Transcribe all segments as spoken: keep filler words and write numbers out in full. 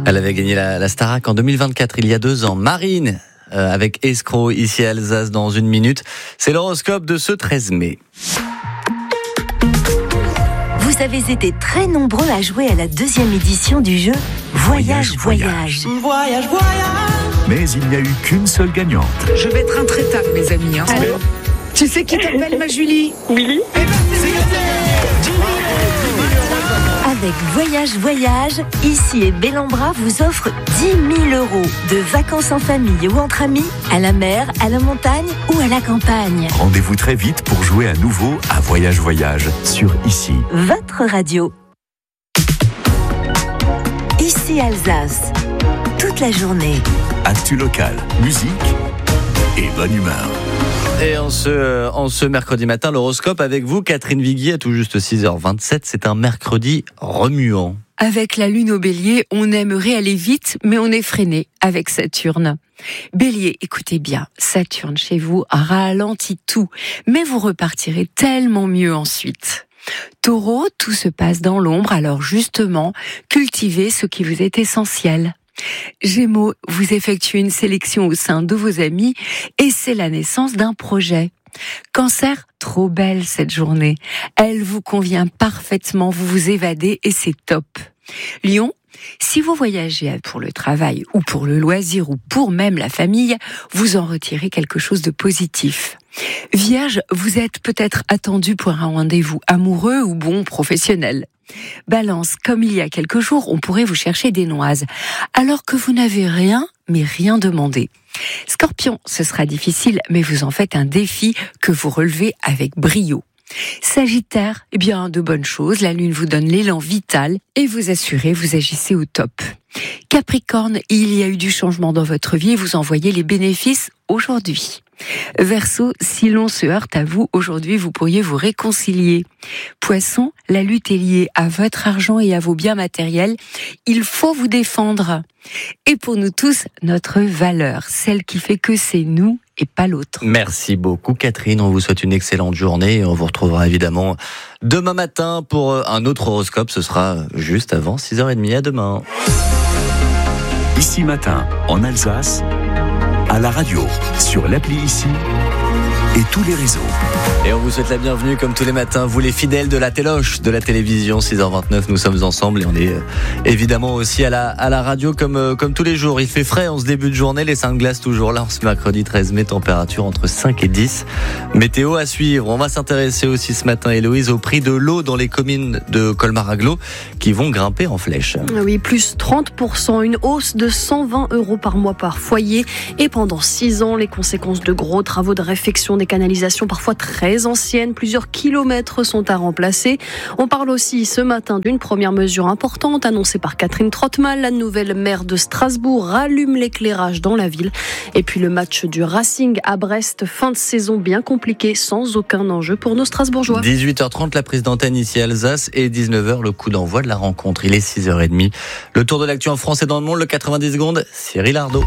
Elle avait gagné la, la Starac en deux mille vingt-quatre, il y a deux ans. Marine, euh, avec Escroc, ici à Alsace, dans une minute. C'est l'horoscope de ce treize mai. Vous avez été très nombreux à jouer à la deuxième édition du jeu Voyage, Voyage. Voyage, Voyage. voyage. Mais il n'y a eu qu'une seule gagnante. Je vais être intraitable, mes amis. Hein. Allô ? Tu sais qui t'appelle, ma Julie ? Oui. Eh ben, c'est gagné ! Avec Voyage, Voyage, ici et Bellambra vous offre dix mille euros de vacances en famille ou entre amis, à la mer, à la montagne ou à la campagne. Rendez-vous très vite pour jouer à nouveau à Voyage Voyage sur Ici. Votre radio. Ici Alsace. Toute la journée. Actu local, musique et bonne humeur. Et en ce, en ce mercredi matin, l'horoscope avec vous, Catherine Viguier, à tout juste six heures vingt-sept. C'est un mercredi remuant. Avec la lune au bélier, on aimerait aller vite, mais on est freiné avec Saturne. Bélier, écoutez bien, Saturne chez vous ralentit tout, mais vous repartirez tellement mieux ensuite. Taureau, tout se passe dans l'ombre, alors justement, cultivez ce qui vous est essentiel. Gémeaux, vous effectuez une sélection au sein de vos amis et c'est la naissance d'un projet. Cancer, trop belle cette journée. Elle vous convient parfaitement, vous vous évadez et c'est top. Lion, si vous voyagez pour le travail ou pour le loisir ou pour même la famille, vous en retirez quelque chose de positif. Vierge, vous êtes peut-être attendu pour un rendez-vous amoureux ou bon professionnel. Balance, comme il y a quelques jours, on pourrait vous chercher des noises, alors que vous n'avez rien, mais rien demandé. Scorpion, ce sera difficile, mais vous en faites un défi que vous relevez avec brio. Sagittaire, eh bien, de bonnes choses, la lune vous donne l'élan vital et vous assurez, vous agissez au top. Capricorne, il y a eu du changement dans votre vie et vous en voyez les bénéfices aujourd'hui. Verseau, si l'on se heurte à vous, aujourd'hui vous pourriez vous réconcilier. Poisson, la lutte est liée à votre argent et à vos biens matériels. Il faut vous défendre. Et pour nous tous, notre valeur, celle qui fait que c'est nous et pas l'autre. Merci beaucoup Catherine, on vous souhaite une excellente journée et on vous retrouvera évidemment demain matin pour un autre horoscope. Ce sera juste avant six heures trente. À demain. Ici matin, en Alsace, à la radio, sur l'appli Ici et tous les réseaux. Et on vous souhaite la bienvenue comme tous les matins, vous les fidèles de la téloche, de la télévision, six heures vingt-neuf, nous sommes ensemble et on est euh, évidemment aussi à la, à la radio comme, euh, comme tous les jours. Il fait frais en ce début de journée, les seins de glace toujours là, en ce mercredi treize mai, température entre cinq et dix. Météo à suivre. On va s'intéresser aussi ce matin, Héloïse, au prix de l'eau dans les communes de Colmar-Aglo qui vont grimper en flèche. Oui, plus trente pour cent, une hausse de cent vingt euros par mois par foyer. Et pendant six ans, les conséquences de gros travaux de réfection des canalisations parfois très anciennes, plusieurs kilomètres sont à remplacer. On parle aussi ce matin d'une première mesure importante annoncée par Catherine Trottmann. La nouvelle maire de Strasbourg rallume l'éclairage dans la ville. Et puis le match du Racing à Brest, fin de saison bien compliquée, sans aucun enjeu pour nos Strasbourgeois. dix-huit heures trente, la prise d'antenne ici à Alsace et dix-neuf heures, le coup d'envoi de la rencontre. Il est six heures trente. Le tour de l'actu en France et dans le monde, le quatre-vingt-dix secondes, Cyril Ardo.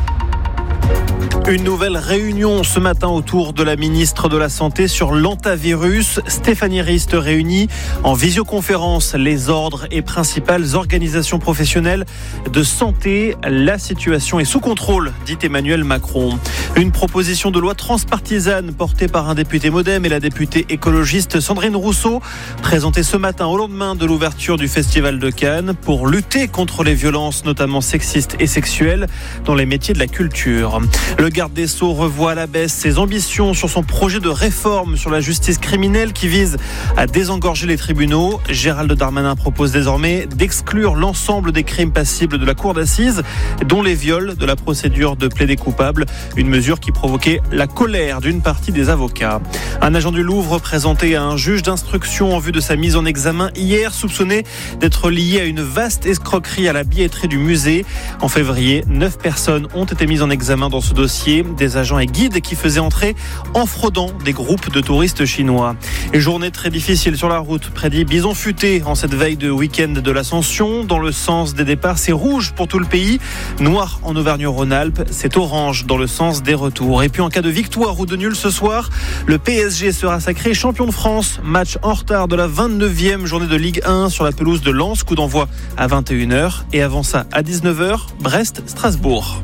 Une nouvelle réunion ce matin autour de la ministre de la Santé sur l'antavirus. Stéphanie Rist réunit en visioconférence les ordres et principales organisations professionnelles de santé. La situation est sous contrôle, dit Emmanuel Macron. Une proposition de loi transpartisane portée par un député MoDem et la députée écologiste Sandrine Rousseau, présentée ce matin au lendemain de l'ouverture du Festival de Cannes pour lutter contre les violences, notamment sexistes et sexuelles, dans les métiers de la culture. Le garde des Sceaux revoit à la baisse ses ambitions sur son projet de réforme sur la justice criminelle qui vise à désengorger les tribunaux. Gérald Darmanin propose désormais d'exclure l'ensemble des crimes passibles de la cour d'assises, dont les viols, de la procédure de plaider coupable. Une mesure qui provoquait la colère d'une partie des avocats. Un agent du Louvre présenté à un juge d'instruction en vue de sa mise en examen hier, soupçonné d'être lié à une vaste escroquerie à la billetterie du musée. En février, neuf personnes ont été mises en examen dans ce dossier des agents et guides qui faisaient entrer en fraudant des groupes de touristes chinois. Et journée très difficile sur la route, prédit Bison Futé en cette veille de week-end de l'Ascension. Dans le sens des départs, c'est rouge pour tout le pays, noir en Auvergne-Rhône-Alpes, c'est orange dans le sens des retours. Et puis en cas de victoire ou de nul ce soir, le P S G sera sacré champion de France. Match en retard de la vingt-neuvième journée de Ligue un sur la pelouse de Lens, coup d'envoi à vingt et une heures. Et avant ça, à dix-neuf heures, Brest-Strasbourg.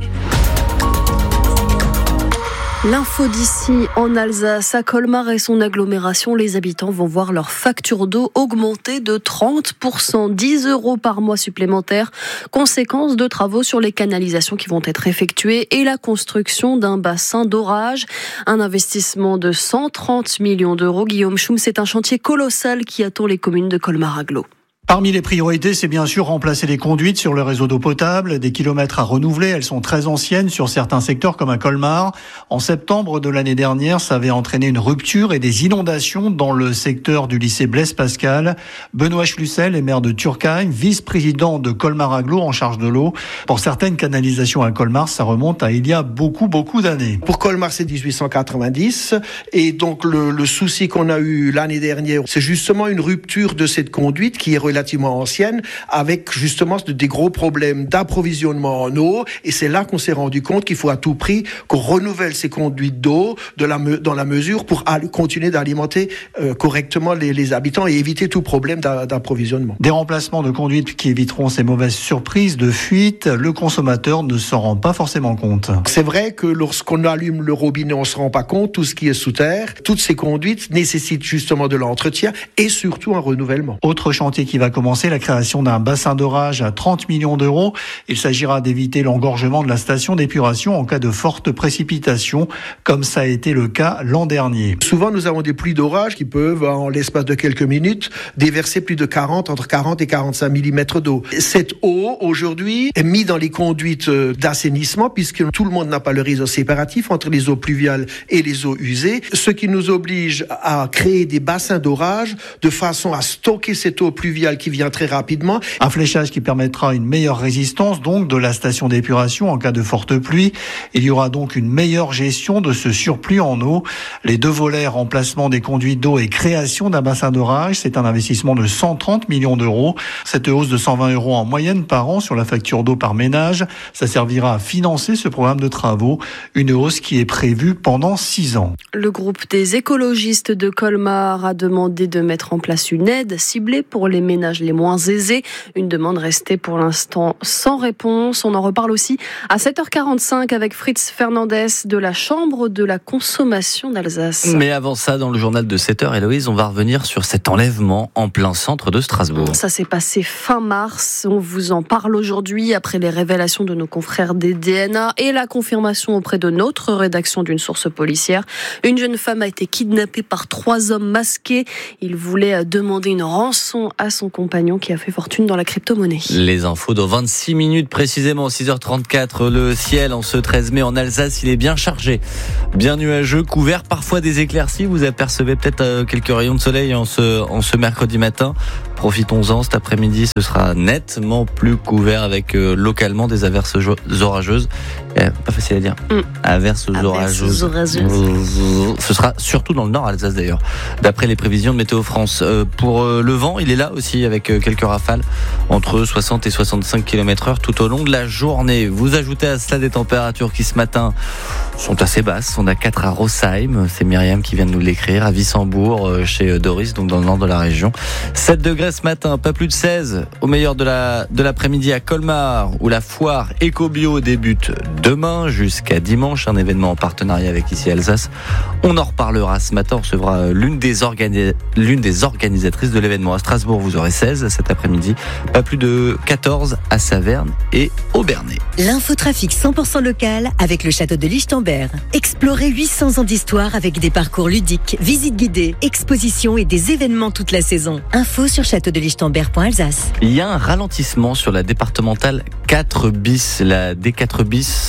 L'info d'ici en Alsace, à Colmar et son agglomération, les habitants vont voir leur facture d'eau augmenter de trente pour cent, dix euros par mois supplémentaires, conséquence de travaux sur les canalisations qui vont être effectués et la construction d'un bassin d'orage. Un investissement de cent trente millions d'euros. Guillaume Schum, c'est un chantier colossal qui attend les communes de Colmar-Agglo. Parmi les priorités, c'est bien sûr remplacer les conduites sur le réseau d'eau potable, des kilomètres à renouveler. Elles sont très anciennes sur certains secteurs comme à Colmar. En septembre de l'année dernière, ça avait entraîné une rupture et des inondations dans le secteur du lycée Blaise Pascal. Benoît Schlussel est maire de Turckheim, vice-président de Colmar-Agglo en charge de l'eau. Pour certaines canalisations à Colmar, ça remonte à il y a beaucoup, beaucoup d'années. Pour Colmar, c'est dix-huit cent quatre-vingt-dix. Et donc, le, le souci qu'on a eu l'année dernière, c'est justement une rupture de cette conduite qui est relativement ancienne, avec justement des gros problèmes d'approvisionnement en eau. Et c'est là qu'on s'est rendu compte qu'il faut à tout prix qu'on renouvelle ces conduites d'eau de la, dans la mesure pour continuer d'alimenter euh, correctement les, les habitants et éviter tout problème d'approvisionnement. Des remplacements de conduites qui éviteront ces mauvaises surprises de fuite. Le consommateur ne s'en rend pas forcément compte. C'est vrai que lorsqu'on allume le robinet, on ne se rend pas compte. Tout ce qui est sous terre, toutes ces conduites nécessitent justement de l'entretien et surtout un renouvellement. Autre chantier qui va commencer, la création d'un bassin d'orage à trente millions d'euros. Il s'agira d'éviter l'engorgement de la station d'épuration en cas de fortes précipitations, comme ça a été le cas l'an dernier. Souvent, nous avons des pluies d'orage qui peuvent, en l'espace de quelques minutes, déverser plus de quarante, entre quarante et quarante-cinq millimètres d'eau. Cette eau, aujourd'hui, est mise dans les conduites d'assainissement, puisque tout le monde n'a pas le réseau séparatif entre les eaux pluviales et les eaux usées, ce qui nous oblige à créer des bassins d'orage de façon à stocker cette eau pluviale qui vient très rapidement. Un fléchage qui permettra une meilleure résistance donc de la station d'épuration en cas de forte pluie. Il y aura donc une meilleure gestion de ce surplus en eau. Les deux volets, remplacement des conduites d'eau et création d'un bassin d'orage, c'est un investissement de cent trente millions d'euros. Cette hausse de cent vingt euros en moyenne par an sur la facture d'eau par ménage, ça servira à financer ce programme de travaux. Une hausse qui est prévue pendant six ans. Le groupe des écologistes de Colmar a demandé de mettre en place une aide ciblée pour les ménages les moins aisés. Une demande restée pour l'instant sans réponse. On en reparle aussi à sept heures quarante-cinq avec Fritz Fernandez de la Chambre de la consommation d'Alsace. Mais avant ça, dans le journal de sept heures, Héloïse, on va revenir sur cet enlèvement en plein centre de Strasbourg. Ça s'est passé fin mars. On vous en parle aujourd'hui après les révélations de nos confrères des D N A et la confirmation auprès de notre rédaction d'une source policière. Une jeune femme a été kidnappée par trois hommes masqués. Ils voulaient demander une rançon à son compagnon qui a fait fortune dans la crypto-monnaie. Les infos dans vingt-six minutes précisément, six heures trente-quatre. Le ciel en ce treize mai en Alsace, il est bien chargé, bien nuageux, couvert, parfois des éclaircies. Vous apercevez peut-être quelques rayons de soleil en ce, en ce mercredi matin. Profitons-en, cet après-midi, ce sera nettement plus couvert avec euh, localement des averses orageuses. Eh, pas facile à dire. Mmh. Averses, averses orageuses. orageuses. Ce sera surtout dans le nord Alsace d'ailleurs, d'après les prévisions de Météo France. Euh, pour euh, le vent, il est là aussi avec euh, quelques rafales entre soixante et soixante-cinq kilomètres heure tout au long de la journée. Vous ajoutez à cela des températures qui ce matin sont assez basses. On a quatre à Rosheim, c'est Myriam qui vient de nous l'écrire, à Wissembourg, euh, chez Doris, donc dans le nord de la région. sept degrés ce matin, pas plus de seize au meilleur de, la, de l'après-midi à Colmar, où la foire Éco-Bio débute demain jusqu'à dimanche, un événement en partenariat avec Ici Alsace. On en reparlera ce matin, on recevra l'une des, organi- l'une des organisatrices de l'événement. À Strasbourg, vous aurez seize cet après-midi, pas plus de quatorze à Saverne et Aubernais. L'infotrafic cent pour cent local avec le château de Lichtenberg. Explorez huit cents ans d'histoire avec des parcours ludiques, visites guidées, expositions et des événements toute la saison. Info sur château de lichtenberg point alsace. Il y a un ralentissement sur la départementale quatre bis. La D quatre bis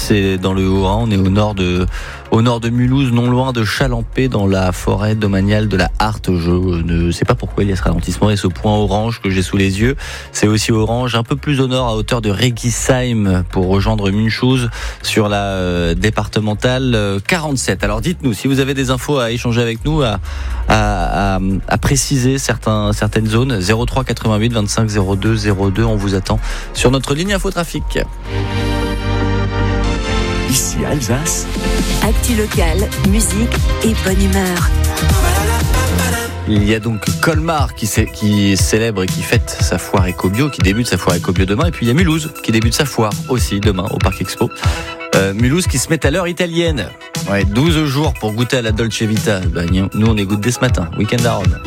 c'est dans le Haut-Rhin. On est au nord de, au nord de Mulhouse, non loin de Chalampé, dans la forêt domaniale de la Harte. Je ne sais pas pourquoi il y a ce ralentissement et ce point orange que j'ai sous les yeux. C'est aussi orange, un peu plus au nord, à hauteur de Regisheim, pour rejoindre Münchhausen sur la euh, départementale euh, quarante-sept. Alors dites-nous, si vous avez des infos à échanger avec nous, à, à, à, à préciser certains, certaines zones, zéro trois quatre-vingt-huit vingt-cinq zéro deux zéro deux, on vous attend sur notre ligne Infotrafic. Ici Alsace. Actu locale, musique et bonne humeur. Il y a donc Colmar qui, c- qui célèbre et qui fête sa foire éco-bio, qui débute sa foire éco-bio demain. Et puis il y a Mulhouse qui débute sa foire aussi demain au Parc Expo. Euh, Mulhouse qui se met à l'heure italienne. Ouais, douze jours pour goûter à la Dolce Vita. Ben, nous on y goûte dès ce matin. Week-end à Rome.